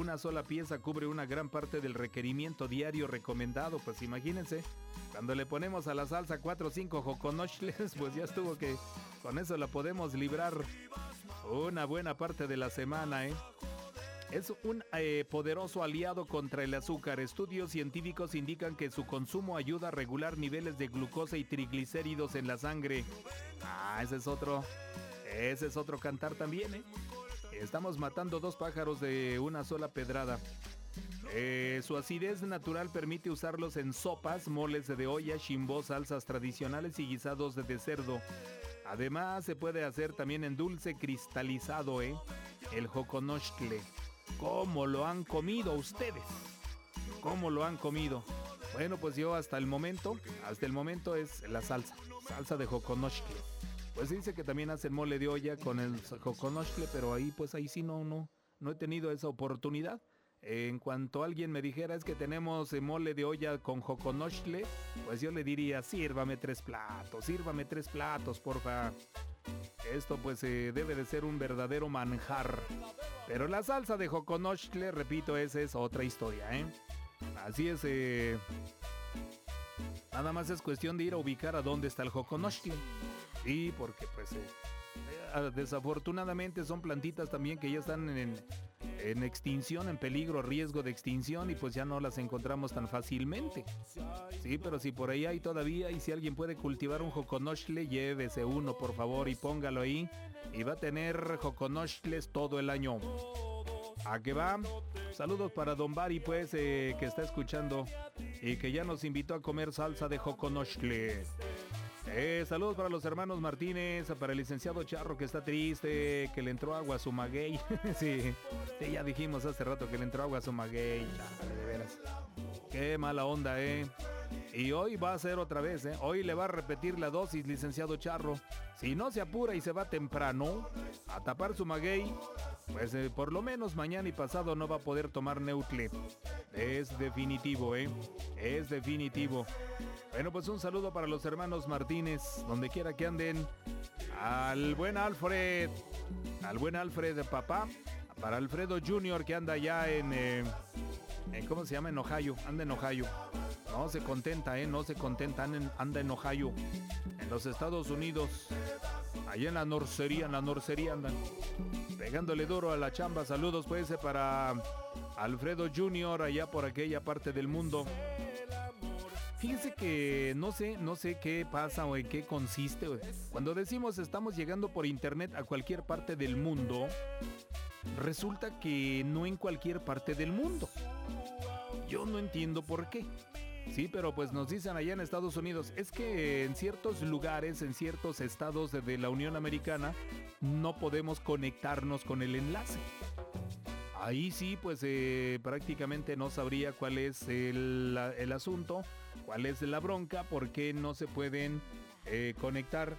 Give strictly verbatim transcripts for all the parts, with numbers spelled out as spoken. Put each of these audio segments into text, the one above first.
una sola pieza cubre una gran parte del requerimiento diario recomendado. Pues imagínense, cuando le ponemos a la salsa cuatro o cinco joconochles, pues ya estuvo, que con eso la podemos librar una buena parte de la semana, ¿eh? Es un eh, poderoso aliado contra el azúcar. Estudios científicos indican que su consumo ayuda a regular niveles de glucosa y triglicéridos en la sangre. Ah, ese es otro, ese es otro cantar también, ¿eh? Estamos matando dos pájaros de una sola pedrada. Eh, su acidez natural permite usarlos en sopas, moles de olla, chimbó, salsas tradicionales y guisados de cerdo. Además, se puede hacer también en dulce cristalizado, ¿eh? El joconochtle. ¿Cómo lo han comido ustedes? ¿Cómo lo han comido? Bueno, pues yo hasta el momento, hasta el momento es la salsa, salsa de joconochtle. Pues dice que también hacen mole de olla con el joconochtle, pero ahí pues ahí sí no, no, no he tenido esa oportunidad. En cuanto alguien me dijera es que tenemos mole de olla con joconochtle, pues yo le diría, sírvame tres platos, sírvame tres platos, porfa. Esto pues eh, debe de ser un verdadero manjar. Pero la salsa de joconochtle, repito, esa es otra historia, ¿eh? Así es, eh... nada más es cuestión de ir a ubicar a dónde está el joconochtle. Sí, porque pues eh, desafortunadamente son plantitas también que ya están en, en extinción, en peligro, riesgo de extinción, y pues ya no las encontramos tan fácilmente. Sí, pero si por ahí hay todavía, y si alguien puede cultivar un joconochtle, llévese uno por favor y póngalo ahí, y va a tener joconochtles todo el año. ¿A qué va? Saludos para Don Bari, pues, eh, que está escuchando y que ya nos invitó a comer salsa de joconochtle. Eh, saludos para los hermanos Martínez, para el licenciado Charro, que está triste, que le entró agua a su maguey. sí, sí, ya dijimos hace rato que le entró agua a su maguey. Chale, de veras. Qué mala onda, eh. Y hoy va a ser otra vez, ¿eh? Hoy le va a repetir la dosis, licenciado Charro. Si no se apura y se va temprano a tapar su maguey, pues eh, por lo menos mañana y pasado no va a poder tomar Neutle. Es definitivo, ¿eh? Es definitivo. Bueno, pues un saludo para los hermanos Martínez, donde quiera que anden. Al buen Alfred, al buen Alfred de papá. Para Alfredo junior, que anda allá en, eh, en, ¿cómo se llama? En Ohio, anda en Ohio. No se contenta, ¿eh? No se contenta, anda en, anda en Ohio, en los Estados Unidos. Allá en la norcería, en la norcería andan, pegándole duro a la chamba. Saludos pues eh, para Alfredo junior, allá por aquella parte del mundo. Fíjense que no sé, no sé qué pasa o en qué consiste. Wey. Cuando decimos estamos llegando por internet a cualquier parte del mundo, resulta que no en cualquier parte del mundo. Yo no entiendo por qué. Sí, pero pues nos dicen allá en Estados Unidos, es que en ciertos lugares, en ciertos estados de, de la Unión Americana, no podemos conectarnos con el enlace. Ahí sí, pues eh, prácticamente no sabría cuál es el, el asunto, cuál es la bronca, por qué no se pueden eh, conectar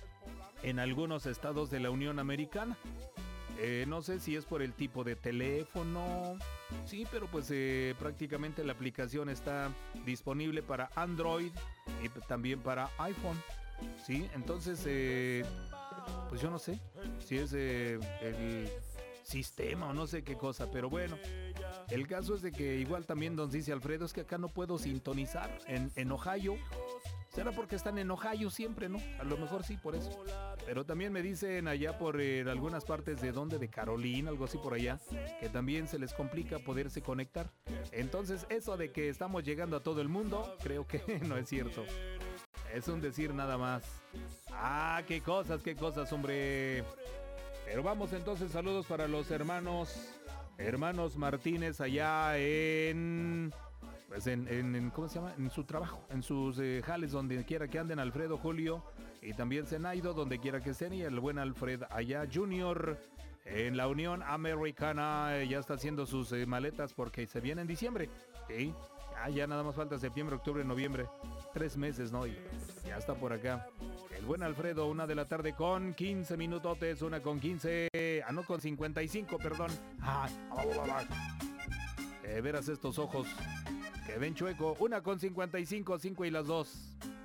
en algunos estados de la Unión Americana. Eh, no sé si es por el tipo de teléfono, sí, pero pues eh, prácticamente la aplicación está disponible para Android y también para iPhone, sí, entonces eh, pues yo no sé si es eh, el sistema o no sé qué cosa, pero bueno, el caso es de que igual también nos dice Alfredo, es que acá no puedo sintonizar en, en Ohio. ¿Será porque están en Ohio siempre, no? A lo mejor sí, por eso. Pero también me dicen allá por eh, algunas partes de donde, de Carolina, algo así por allá, que también se les complica poderse conectar. Entonces, eso de que estamos llegando a todo el mundo, creo que no es cierto. Es un decir nada más. Ah, qué cosas, qué cosas, hombre. Pero vamos entonces, saludos para los hermanos, hermanos Martínez allá en... Pues en, en, en, ¿cómo se llama? En su trabajo, en sus eh, jales, donde quiera que anden, Alfredo, Julio, y también Zenaido, donde quiera que estén, y el buen Alfred allá, Junior, en la Unión Americana, eh, ya está haciendo sus eh, maletas porque se viene en diciembre, ¿sí? Ah, ya nada más falta septiembre, octubre, noviembre, tres meses, ¿no? Y ya está por acá. El buen Alfredo, una de la tarde con quince minutotes, una con quince, ah, no, con cincuenta y cinco, perdón. Ah, eh, verás estos ojos. Que ven chueco, una con cincuenta y cinco, cinco y las dos.